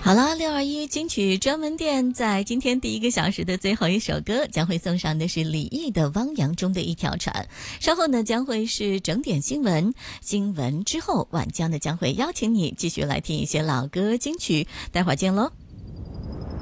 好了，621金曲专门店在今天第一个小时的最后一首歌将会送上的是李毅的《汪洋中的一条船》。稍后呢将会是整点新闻，新闻之后晚间呢将会邀请你继续来听一些老歌金曲，待会儿见喽。